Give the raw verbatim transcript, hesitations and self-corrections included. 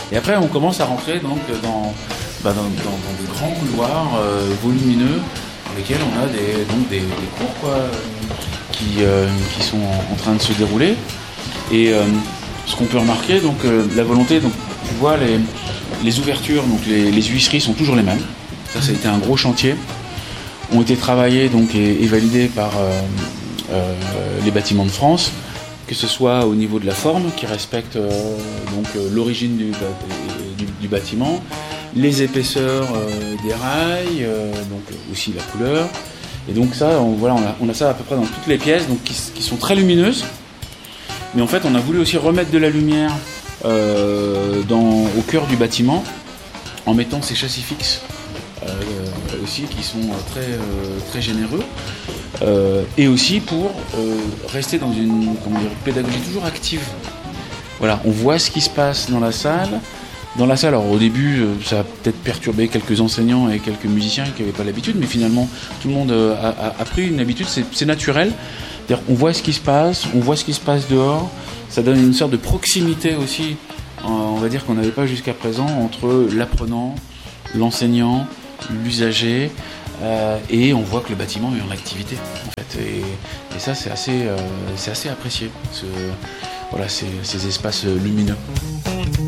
Et après, on commence à rentrer donc dans, bah, dans, dans, dans de grands couloirs euh, volumineux dans lesquels on a des, donc des, des cours quoi, qui, euh, qui sont en, en train de se dérouler. Et euh, ce qu'on peut remarquer, donc euh, la volonté, donc tu vois les, les ouvertures, donc les, les huisseries sont toujours les mêmes. Ça, ça a été un gros chantier. Ont été travaillés donc et, et validés par euh, euh, les bâtiments de France, que ce soit au niveau de la forme, qui respecte euh, donc euh, l'origine du, du, du bâtiment, les épaisseurs euh, des rails, euh, donc aussi la couleur. Et donc ça, on, voilà, on a, on a ça à peu près dans toutes les pièces, donc qui, qui sont très lumineuses. Mais en fait, on a voulu aussi remettre de la lumière euh, dans, au cœur du bâtiment, en mettant ces châssis fixes euh, aussi, qui sont très, euh, très généreux. Euh, et aussi pour euh, rester dans une comment dire, pédagogie toujours active. Voilà, on voit ce qui se passe dans la salle. Dans la salle, alors au début, euh, ça a peut-être perturbé quelques enseignants et quelques musiciens qui n'avaient pas l'habitude, mais finalement, tout le monde euh, a, a, a pris une habitude, c'est, c'est naturel. C'est-à-dire, on voit ce qui se passe, on voit ce qui se passe dehors. Ça donne une sorte de proximité aussi, euh, on va dire qu'on n'avait pas jusqu'à présent, entre l'apprenant, l'enseignant, l'usager. Euh, et on voit que le bâtiment est en activité en fait, et, et ça c'est assez, euh, c'est assez apprécié, ce, voilà, ces, ces espaces lumineux.